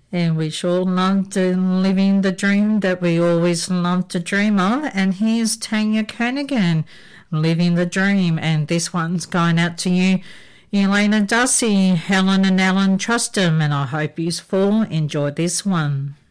And we sure love to living the dream that we always love to dream of. And here's Tanya Kernaghan, Living the Dream. And this one's going out to you, Elena Dussey, Helen and Alan Trustham. And I hope you all enjoy this one.